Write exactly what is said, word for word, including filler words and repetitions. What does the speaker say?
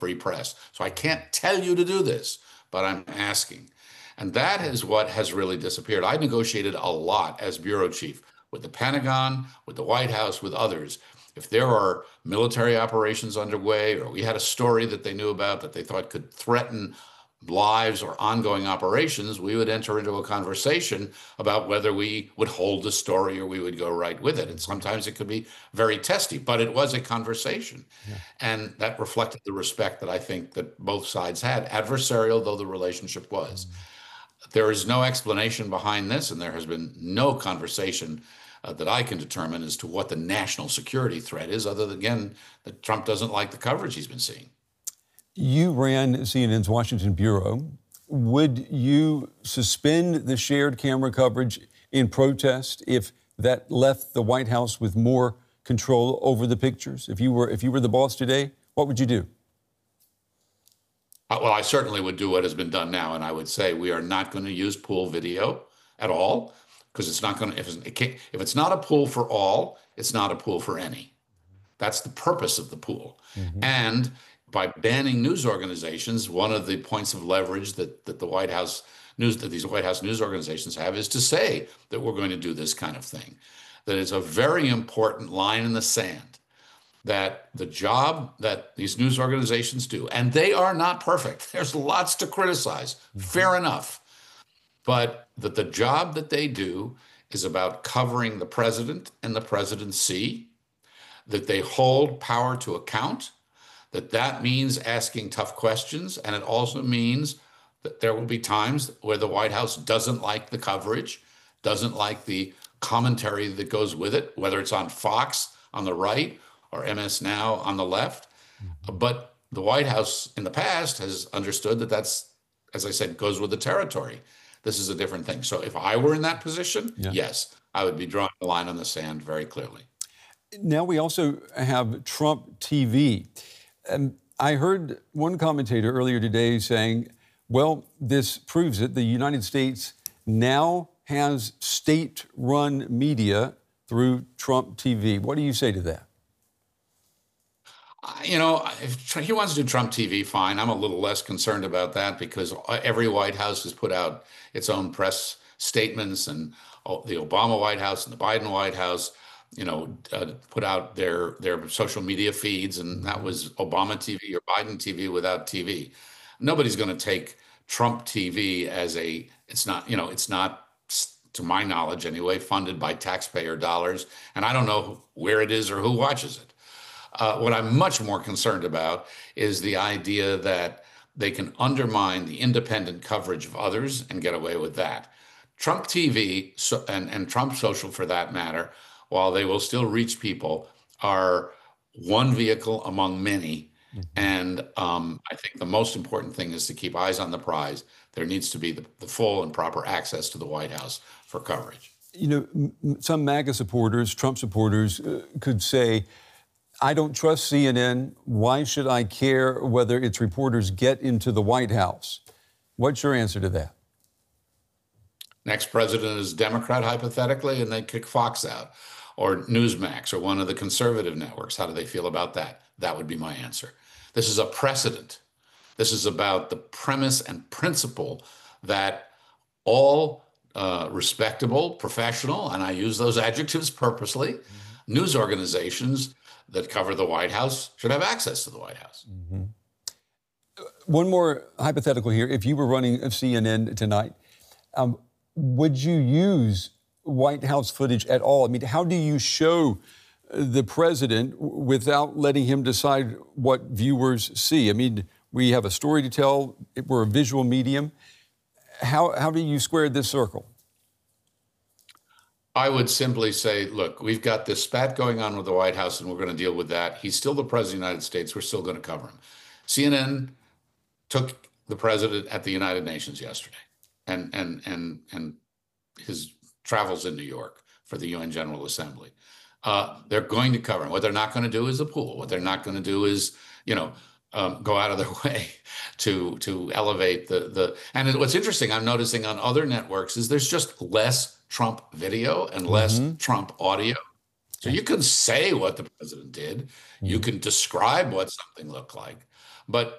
free press. So I can't tell you to do this, but I'm asking. And that is what has really disappeared. I negotiated a lot as bureau chief with the Pentagon, with the White House, with others. If there are military operations underway, or we had a story that they knew about that they thought could threaten lives or ongoing operations, we would enter into a conversation about whether we would hold the story or we would go right with it. And sometimes it could be very testy, but it was a conversation. Yeah. And that reflected the respect that I think that both sides had, adversarial though the relationship was. Mm. There is no explanation behind this, and there has been no conversation uh, that I can determine as to what the national security threat is, other than, again, that Trump doesn't like the coverage he's been seeing. You ran C N N's Washington Bureau. Would you suspend the shared camera coverage in protest if that left the White House with more control over the pictures? If you were if you were the boss today, what would you do? Uh, well, I certainly would do what has been done now, and I would say we are not going to use pool video at all, because it's not going to. If it's, it can't, if it's not a pool for all, it's not a pool for any. That's the purpose of the pool, mm-hmm. and by banning news organizations, one of the points of leverage that, that the White House news, that these White House news organizations have, is to say that we're going to do this kind of thing. That is a very important line in the sand, that the job that these news organizations do, and they are not perfect. There's lots to criticize, mm-hmm. fair enough. But that the job that they do is about covering the president and the presidency, that they hold power to account, that that means asking tough questions, and it also means that there will be times where the White House doesn't like the coverage, doesn't like the commentary that goes with it, whether it's on Fox on the right or M S Now on the left. Mm-hmm. But the White House in the past has understood that that's, as I said, goes with the territory. This is a different thing. So if I were in that position, yeah. yes, I would be drawing the line on the sand very clearly. Now we also have Trump T V. Um, I heard one commentator earlier today saying, well, this proves it. The United States now has state-run media through Trump T V. What do you say to that? Uh, you know, if he wants to do Trump T V, fine. I'm a little less concerned about that, because every White House has put out its own press statements, and the Obama White House and the Biden White House, you know, uh, put out their their social media feeds, and that was Obama T V or Biden T V without T V. Nobody's going to take Trump T V as a, it's not, you know, it's not, to my knowledge anyway, funded by taxpayer dollars, and I don't know where it is or who watches it. Uh, what I'm much more concerned about is the idea that they can undermine the independent coverage of others and get away with that. Trump T V, so, and, and Trump Social for that matter, while they will still reach people, are one vehicle among many. Mm-hmm. And um, I think the most important thing is to keep eyes on the prize. There needs to be the, the full and proper access to the White House for coverage. You know, m- some MAGA supporters, Trump supporters, uh, could say, I don't trust C N N. Why should I care whether its reporters get into the White House? What's your answer to that? Next president is Democrat, hypothetically, and they kick Fox out, or Newsmax, or one of the conservative networks. How do they feel about that? That would be my answer. This is a precedent. This is about the premise and principle that all uh, respectable, professional, and I use those adjectives purposely, mm-hmm. news organizations that cover the White House should have access to the White House. Mm-hmm. One more hypothetical here. If you were running C N N tonight, um, would you use White House footage at all? I mean, how do you show the president without letting him decide what viewers see? I mean, we have a story to tell. We're a visual medium. How, how do you square this circle? I would simply say, look, we've got this spat going on with the White House, and we're going to deal with that. He's still the president of the United States. We're still going to cover him. C N N took the president at the United Nations yesterday, and and and and his travels in New York for the U N General Assembly. Uh, they're going to cover him. What they're not going to do is a pool. What they're not going to do is, you know, um, go out of their way to to elevate the the. And what's interesting, I'm noticing on other networks, is there's just less Trump video and less mm-hmm. Trump audio. So you can say what the president did. Mm-hmm. You can describe what something looked like. But